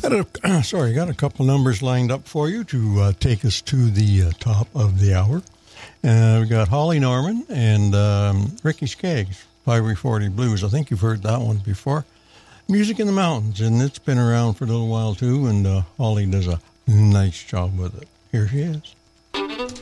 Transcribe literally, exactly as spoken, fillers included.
Got a, sorry, got a couple numbers lined up for you to uh, take us to the uh, top of the hour. Uh, we got Holly Norman and um, Ricky Skaggs, five forty Blues. I think you've heard that one before. Music in the Mountains, and it's been around for a little while too, and uh, Holly does a nice job with it. Here she is.